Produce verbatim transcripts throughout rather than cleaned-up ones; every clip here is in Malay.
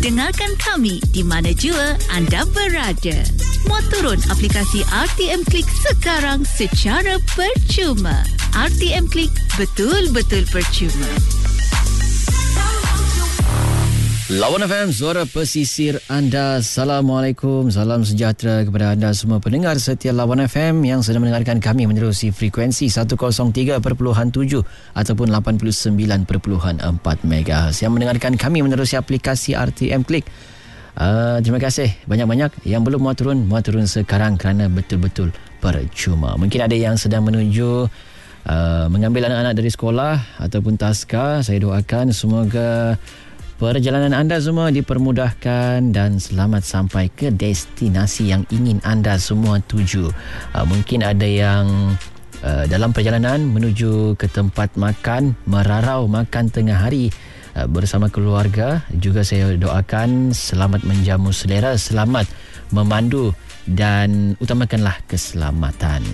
Dengarkan kami di mana jua anda berada. Muat turun aplikasi R T M Klik sekarang secara percuma. R T M Klik, betul-betul percuma. Lawan F M, suara pesisir anda. Assalamualaikum, salam sejahtera kepada anda semua pendengar setia Lawan F M yang sedang mendengarkan kami menerusi frekuensi seratus tiga perpuluhan tujuh ataupun lapan puluh sembilan perpuluhan empat megahertz, yang mendengarkan kami menerusi aplikasi R T M Klik. Uh, terima kasih banyak-banyak. Yang belum muat turun, muat turun sekarang kerana betul-betul percuma. Mungkin ada yang sedang menuju uh, mengambil anak-anak dari sekolah ataupun taska. Saya doakan semoga perjalanan anda semua dipermudahkan dan selamat sampai ke destinasi yang ingin anda semua tuju. Uh, mungkin ada yang uh, dalam perjalanan menuju ke tempat makan, merarau makan tengah hari uh, bersama keluarga. Juga saya doakan selamat menjamu selera, selamat memandu dan utamakanlah keselamatan.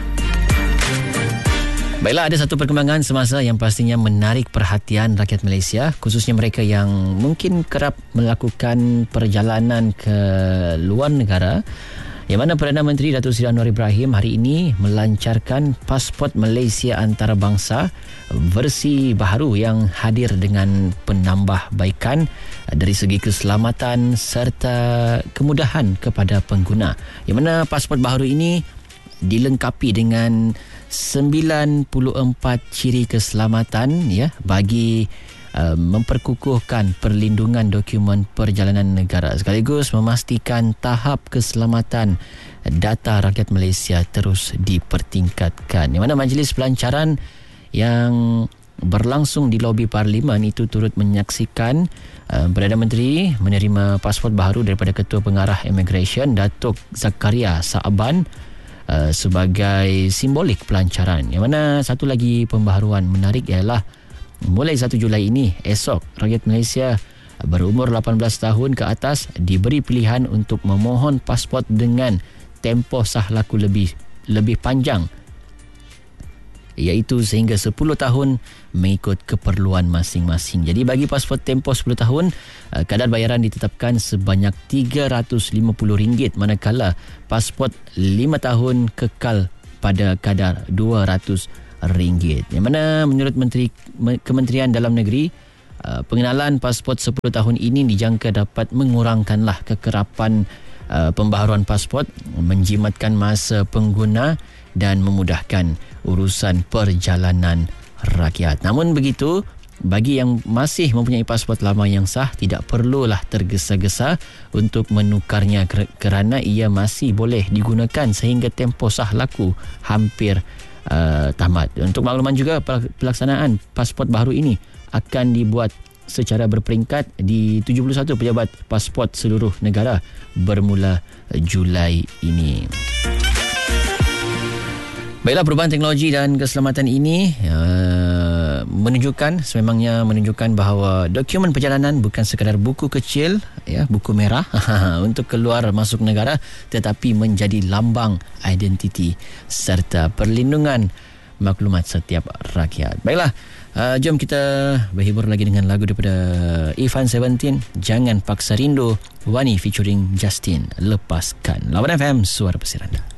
Baiklah, ada satu perkembangan semasa yang pastinya menarik perhatian rakyat Malaysia, khususnya mereka yang mungkin kerap melakukan perjalanan ke luar negara, yang mana Perdana Menteri Datuk Seri Anwar Ibrahim hari ini melancarkan pasport Malaysia antarabangsa versi baharu yang hadir dengan penambahbaikan dari segi keselamatan serta kemudahan kepada pengguna. Yang mana pasport baharu ini dilengkapi dengan sembilan puluh empat ciri keselamatan ya bagi uh, memperkukuhkan perlindungan dokumen perjalanan negara sekaligus memastikan tahap keselamatan data rakyat Malaysia terus dipertingkatkan. Yang mana majlis pelancaran yang berlangsung di lobi Parlimen itu turut menyaksikan uh, Perdana Menteri menerima pasport baharu daripada Ketua Pengarah Immigration Datuk Zakaria Saaban Uh, sebagai simbolik pelancaran. Yang mana satu lagi pembaharuan menarik ialah mulai satu Julai ini, esok, rakyat Malaysia berumur lapan belas tahun ke atas diberi pilihan untuk memohon pasport dengan tempoh sah laku lebih lebih panjang, iaitu sehingga sepuluh tahun mengikut keperluan masing-masing. Jadi bagi pasport tempoh sepuluh tahun, kadar bayaran ditetapkan sebanyak tiga ratus lima puluh ringgit, manakala pasport lima tahun kekal pada kadar dua ratus ringgit. Yang mana menurut Menteri Kementerian Dalam Negeri, pengenalan pasport sepuluh tahun ini dijangka dapat mengurangkanlah kekerapan pembaharuan pasport, menjimatkan masa pengguna dan memudahkan urusan perjalanan rakyat. Namun begitu, bagi yang masih mempunyai pasport lama yang sah, tidak perlulah tergesa-gesa untuk menukarnya kerana ia masih boleh digunakan sehingga tempoh sah laku hampir uh, tamat. Untuk makluman juga, pelaksanaan pasport baru ini akan dibuat secara berperingkat di tujuh puluh satu pejabat pasport seluruh negara bermula Julai ini. Baiklah, perubahan teknologi dan keselamatan ini uh, menunjukkan, sememangnya menunjukkan bahawa dokumen perjalanan bukan sekadar buku kecil, ya, buku merah untuk keluar masuk negara, tetapi menjadi lambang identiti serta perlindungan maklumat setiap rakyat. Baiklah, uh, jom kita berhibur lagi dengan lagu daripada Ivan Seventeen, Jangan Paksa Rindu, Wani featuring Justin, Lepaskan. Lawan F M, suara pesir anda.